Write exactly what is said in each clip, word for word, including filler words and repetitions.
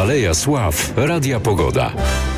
Aleja Sław Radia Pogoda.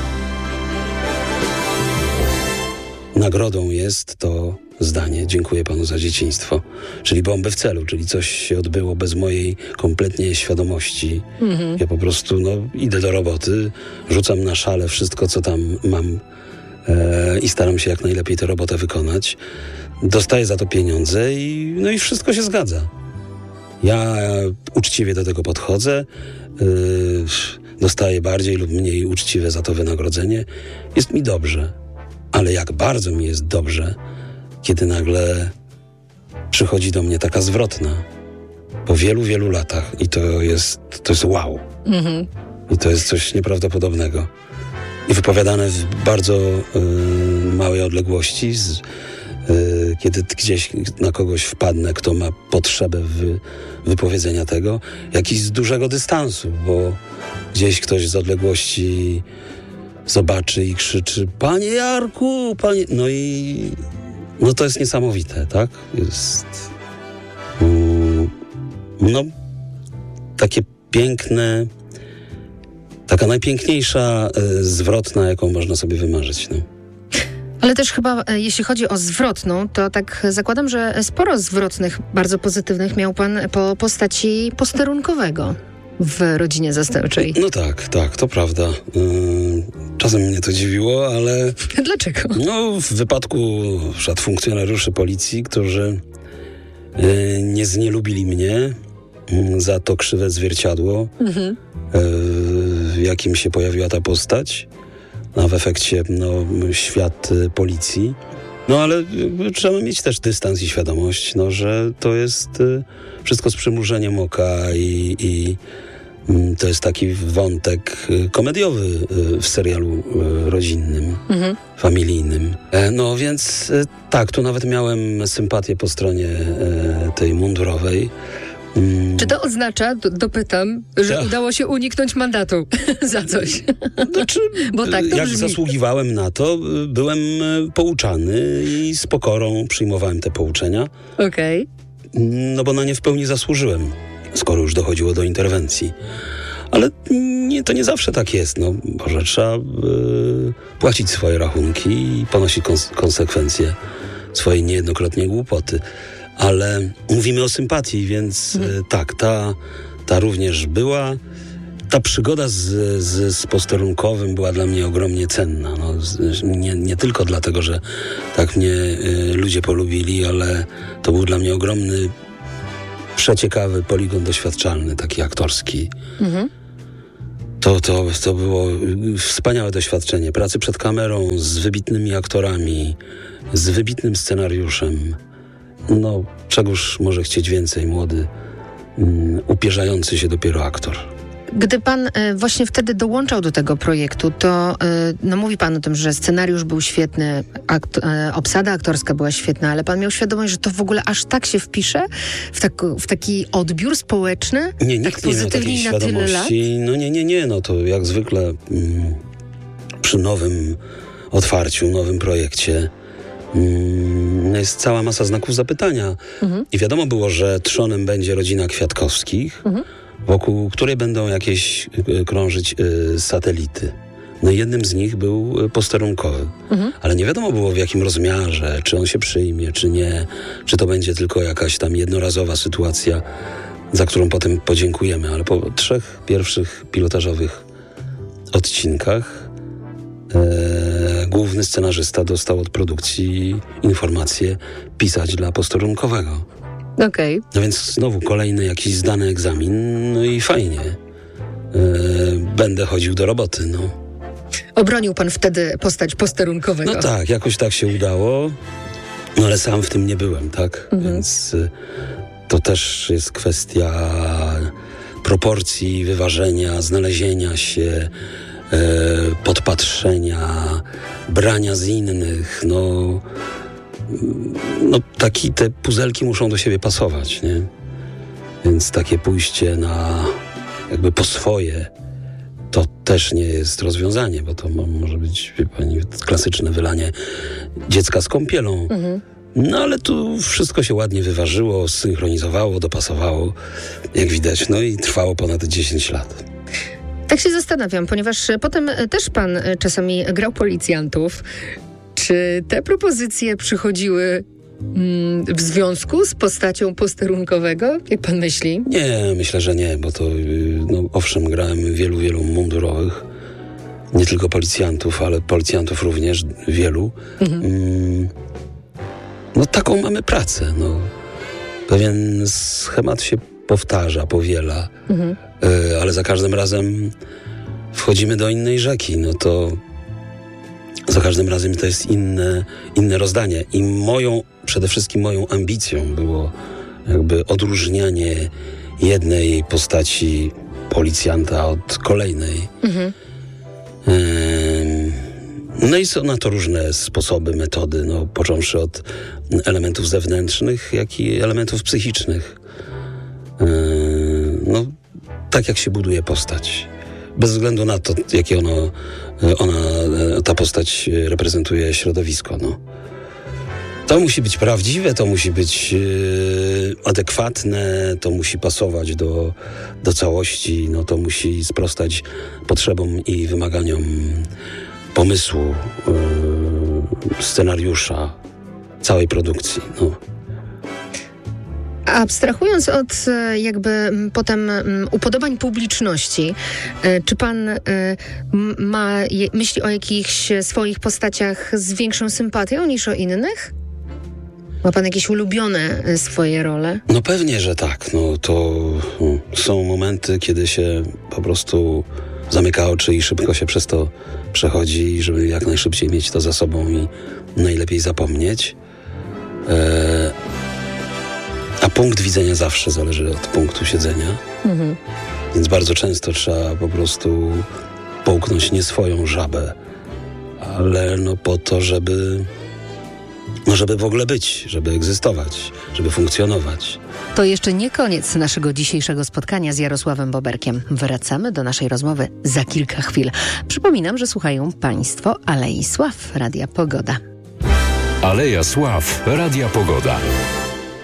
Nagrodą jest to zdanie "dziękuję panu za dzieciństwo", czyli bomby w celu, czyli coś się odbyło bez mojej kompletnie świadomości. Mhm. Ja po prostu no, idę do roboty, rzucam na szale wszystko, co tam mam e, i staram się jak najlepiej tę robotę wykonać. Dostaję za to pieniądze i, no i wszystko się zgadza. Ja uczciwie do tego podchodzę, yy, dostaję bardziej lub mniej uczciwe za to wynagrodzenie. Jest mi dobrze, ale jak bardzo mi jest dobrze, kiedy nagle przychodzi do mnie taka zwrotna po wielu, wielu latach i to jest, to jest wow. Mhm. I to jest coś nieprawdopodobnego. I wypowiadane w bardzo yy, małej odległości, z, yy, kiedy gdzieś na kogoś wpadnę, kto ma potrzebę wy, wypowiedzenia tego, jakiś z dużego dystansu, bo gdzieś ktoś z odległości zobaczy i krzyczy: "Panie Jarku, panie..." No i no to jest niesamowite, tak? Jest mm, no takie piękne, taka najpiękniejsza y, zwrotna, jaką można sobie wymarzyć, no. Ale też chyba, jeśli chodzi o zwrotną, to tak zakładam, że sporo zwrotnych, bardzo pozytywnych miał pan po postaci posterunkowego w rodzinie zastępczej. No tak, tak, to prawda. Czasem mnie to dziwiło, ale... Dlaczego? No, w wypadku przykład funkcjonariuszy policji, którzy nie znielubili mnie za to krzywe zwierciadło, mhm. w jakim się pojawiła ta postać, a w efekcie no, świat policji. No ale trzeba mieć też dystans i świadomość, no, że to jest wszystko z przymrużeniem oka i, i to jest taki wątek komediowy w serialu rodzinnym, mhm. familijnym. No więc tak, tu nawet miałem sympatię po stronie tej mundurowej. Czy to oznacza, do, dopytam, że ja. udało się uniknąć mandatu za coś? Znaczy, Bo tak to jak brzmi. Zasługiwałem na to, byłem pouczany i z pokorą przyjmowałem te pouczenia. Okej. Okay. No bo na nie w pełni zasłużyłem, skoro już dochodziło do interwencji. Ale nie, to nie zawsze tak jest, no, bo że trzeba y, płacić swoje rachunki i ponosić kons- konsekwencje swojej niejednokrotnie głupoty. Ale mówimy o sympatii, więc hmm. tak, ta, ta również była. Ta przygoda z, z, z posterunkowym była dla mnie ogromnie cenna. No, z, nie, nie tylko dlatego, że tak mnie y, ludzie polubili, ale to był dla mnie ogromny, przeciekawy poligon doświadczalny, taki aktorski. Hmm. To, to, to było wspaniałe doświadczenie pracy przed kamerą z wybitnymi aktorami, z wybitnym scenariuszem. No, czegoż może chcieć więcej młody, um, upierzający się dopiero aktor. Gdy pan y, właśnie wtedy dołączał do tego projektu, to y, no mówi pan o tym, że scenariusz był świetny, akt, y, obsada aktorska była świetna, ale pan miał świadomość, że to w ogóle aż tak się wpisze w, tak, w taki odbiór społeczny? Nie, nikt tak nie miał takiej na tyle lat? No nie, nie, nie, no to jak zwykle mm, przy nowym otwarciu, nowym projekcie mm, jest cała masa znaków zapytania. Mhm. I wiadomo było, że trzonem będzie rodzina Kwiatkowskich, mhm. wokół której będą jakieś y, krążyć y, satelity. No i jednym z nich był posterunkowy. Mhm. Ale nie wiadomo było w jakim rozmiarze, czy on się przyjmie, czy nie, czy to będzie tylko jakaś tam jednorazowa sytuacja, za którą potem podziękujemy. Ale po trzech pierwszych pilotażowych odcinkach e, główny scenarzysta dostał od produkcji informację pisać dla posterunkowego. Okej. Okay. No więc znowu kolejny jakiś zdany egzamin, no i fajnie. Yy, będę chodził do roboty, no. Obronił pan wtedy postać posterunkowego. No tak, jakoś tak się udało, no ale sam w tym nie byłem, tak? Mhm. Więc y, to też jest kwestia proporcji, wyważenia, znalezienia się, y, podpatrzenia, brania z innych, no... No taki, te puzelki muszą do siebie pasować, nie? Więc takie pójście na jakby po swoje to też nie jest rozwiązanie, bo to może być, wie pani, klasyczne wylanie dziecka z kąpielą. Mhm. No ale tu wszystko się ładnie wyważyło, zsynchronizowało, dopasowało, jak widać, no i trwało ponad dziesięć lat. Tak się zastanawiam, ponieważ potem też pan czasami grał policjantów. Czy te propozycje przychodziły mm, w związku z postacią posterunkowego, jak pan myśli? Nie, myślę, że nie, bo to, no, owszem, grałem wielu, wielu mundurowych, nie tylko policjantów, ale policjantów również, wielu. Mhm. Mm, no taką mamy pracę, no. Pewien schemat się powtarza, powiela, mhm. y, ale za każdym razem wchodzimy do innej rzeki, no to za każdym razem to jest inne, inne rozdanie. I moją, przede wszystkim moją ambicją było jakby odróżnianie jednej postaci policjanta od kolejnej. Mhm. No i są na to różne sposoby, metody, no, począwszy od elementów zewnętrznych, jak i elementów psychicznych. No, tak jak się buduje postać. Bez względu na to, jakie ono, ona, ta postać reprezentuje środowisko. No. To musi być prawdziwe, to musi być adekwatne, to musi pasować do, do całości, no, to musi sprostać potrzebom i wymaganiom pomysłu, scenariusza, całej produkcji. No. Abstrahując od jakby potem upodobań publiczności, czy pan ma myśli o jakichś swoich postaciach z większą sympatią niż o innych? Ma pan jakieś ulubione swoje role? No pewnie, że tak. No to no, są momenty, kiedy się po prostu zamyka oczy i szybko się przez to przechodzi, żeby jak najszybciej mieć to za sobą i najlepiej zapomnieć. E- A punkt widzenia zawsze zależy od punktu siedzenia. Mhm. Więc bardzo często trzeba po prostu połknąć nie swoją żabę, ale no po to, żeby, no żeby w ogóle być, żeby egzystować, żeby funkcjonować. To jeszcze nie koniec naszego dzisiejszego spotkania z Jarosławem Boberkiem. Wracamy do naszej rozmowy za kilka chwil. Przypominam, że słuchają Państwo Alei Sław Radia Pogoda. Aleja Sław Radia Pogoda.